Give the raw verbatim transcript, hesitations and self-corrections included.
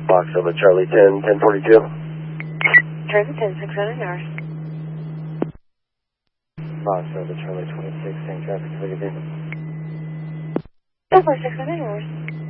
Box Alpha Charlie ten, ten forty-two. Charlie ten, six hundred hours. Box Alpha Charlie twenty-six, same traffic, civilian vehicle. That's for six hundred hours.